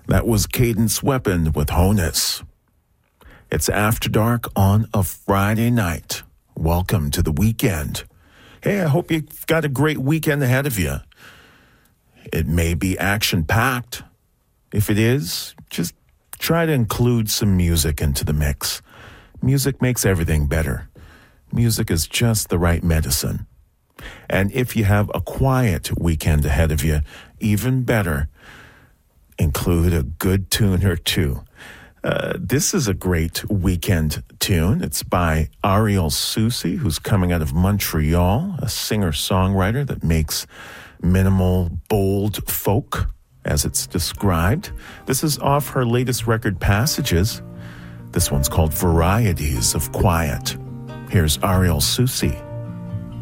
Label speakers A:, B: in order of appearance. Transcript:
A: That was Cadence Weapon with Honus. It's After Dark on a Friday night. Welcome to the weekend. Hey, I hope you've got a great weekend ahead of you. It may be action-packed. If it is, just try to include some music into the mix. Music makes everything better. Music is just the right medicine. And if you have a quiet weekend ahead of you, even better, include a good tune or two. This is a great weekend tune. It's by Ariel Soucy, who's coming out of Montreal, a singer-songwriter that makes minimal, bold folk, as it's described. This is off her latest record, Passages. This one's called Varieties of Quiet. Here's Ariel Soucy.